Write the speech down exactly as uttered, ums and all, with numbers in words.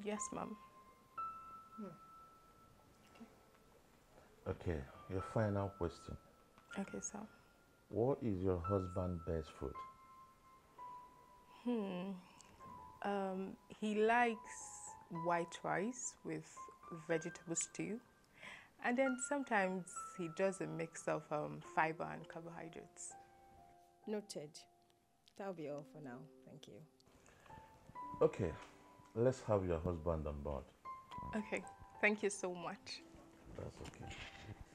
Yes, ma'am. Hmm. Okay, your final question. Okay, sir. What is your husband's best food? Hmm. Um, he likes white rice with vegetable stew. And then sometimes he does a mix of um, fiber and carbohydrates. Noted. That'll be all for now. Thank you. Okay, let's have your husband on board. Okay, thank you so much. That's okay.